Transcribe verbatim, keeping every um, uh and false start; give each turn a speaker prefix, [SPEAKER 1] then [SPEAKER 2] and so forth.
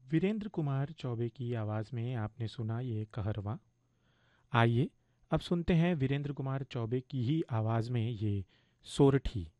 [SPEAKER 1] वीरेंद्र कुमार चौबे की आवाज़ में आपने सुना ये कहरवा। आइए अब सुनते हैं वीरेंद्र कुमार चौबे की ही आवाज़ में ये सोरठी।